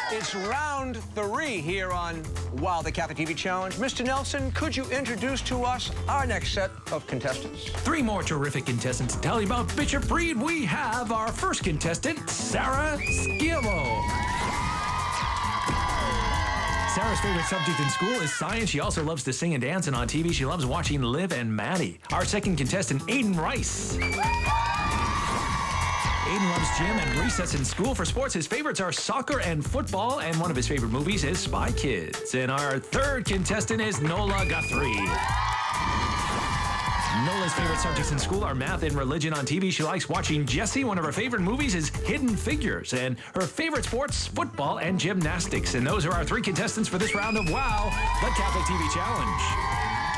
It's round 3 here on Wow, the Catholic TV Challenge. Mr. Nelson, could you introduce to us our next set of contestants? 3 more terrific contestants to tell you about Bishop Reed. We have our first contestant, Sarah Schiavo. Sarah's favorite subject in school is science. She also loves to sing and dance, and on TV, she loves watching Liv and Maddie. Our second contestant, Aiden Rice. Aiden loves gym and recess in school. For sports, his favorites are soccer and football, and one of his favorite movies is Spy Kids. And our third contestant is Nola Guthrie. Nola's favorite subjects in school are math and religion. On TV, she likes watching Jessie. One of her favorite movies is Hidden Figures, and her favorite sports, football and gymnastics. And those are our 3 contestants for this round of Wow, the Catholic TV Challenge.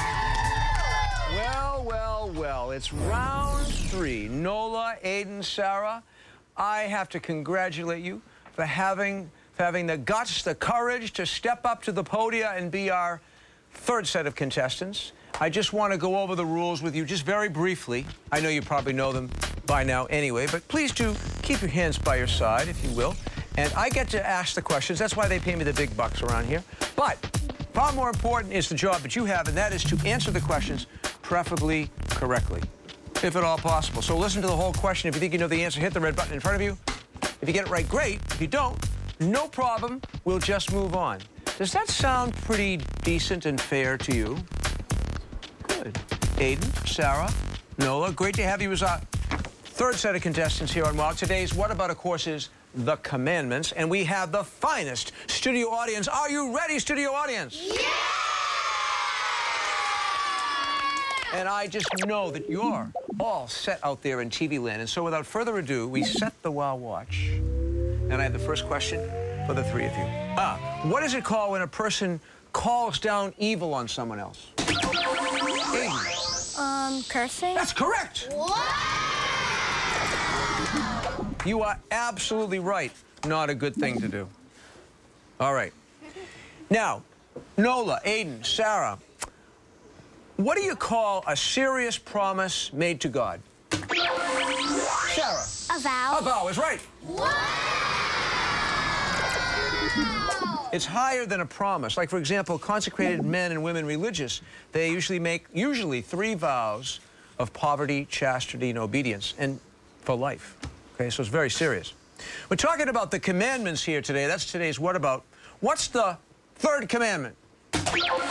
Well, it's round 3. Nola, Aiden, Sarah, I have to congratulate you for having the guts, the courage to step up to the podium and be our third set of contestants. I just want to go over the rules with you just very briefly. I know you probably know them by now anyway, but please do keep your hands by your side, if you will. And I get to ask the questions. That's why they pay me the big bucks around here. But far more important is the job that you have, and that is to answer the questions preferably correctly, if at all possible. So listen to the whole question. If you think you know the answer, hit the red button in front of you. If you get it right, great. If you don't, no problem. We'll just move on. Does that sound pretty decent and fair to you? Good. Aiden, Sarah, Nola, great to have you as our third set of contestants here on WOW. Today's What About, of course, is The Commandments, and we have the finest studio audience. Are you ready, studio audience? Yeah! And I just know that you're all set out there in TV land. And so without further ado, we set the WOW watch. And I have the first question for the 3 of you. What is it called when a person calls down evil on someone else? Aiden. Cursing? That's correct. What? You are absolutely right. Not a good thing to do. All right. Now, Nola, Aiden, Sarah, what do you call a serious promise made to God? Sarah. A vow. A vow is right. Wow! It's higher than a promise. Like, for example, consecrated men and women religious, they usually make 3 vows of poverty, chastity, and obedience, and for life. Okay, so it's very serious. We're talking about the commandments here today. That's today's What About. What's the 3rd commandment?